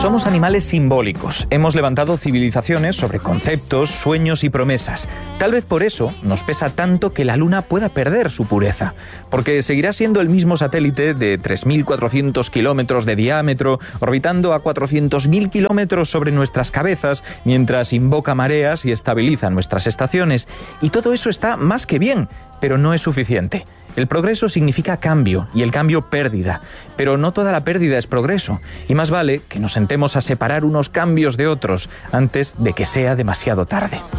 Somos animales simbólicos. Hemos levantado civilizaciones sobre conceptos, sueños y promesas. Tal vez por eso nos pesa tanto que la Luna pueda perder su pureza. Porque seguirá siendo el mismo satélite de 3.400 kilómetros de diámetro, orbitando a 400.000 kilómetros sobre nuestras cabezas, mientras invoca mareas y estabiliza nuestras estaciones. Y todo eso está más que bien, pero no es suficiente. El progreso significa cambio y el cambio pérdida, pero no toda la pérdida es progreso, y más vale que nos sentemos a separar unos cambios de otros antes de que sea demasiado tarde.